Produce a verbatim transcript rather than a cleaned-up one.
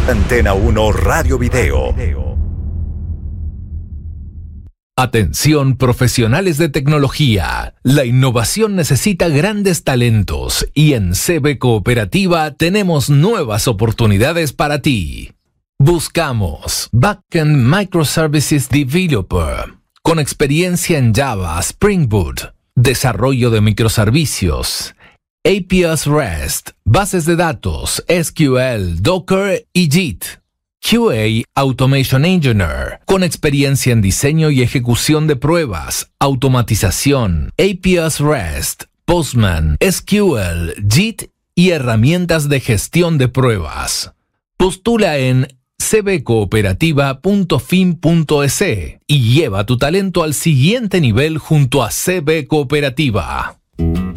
Antena uno Radio Video. Atención, profesionales de tecnología. La innovación necesita grandes talentos y en C B Cooperativa tenemos nuevas oportunidades para ti. Buscamos Backend Microservices Developer con experiencia en Java, Spring Boot, desarrollo de microservicios, A P Is REST, bases de datos, S Q L, Docker y Git. Q A Automation Engineer, con experiencia en diseño y ejecución de pruebas, automatización, A P Is REST, Postman, S Q L, Git y herramientas de gestión de pruebas. Postula en c b cooperativa punto fin punto e s y lleva tu talento al siguiente nivel junto a C B Cooperativa.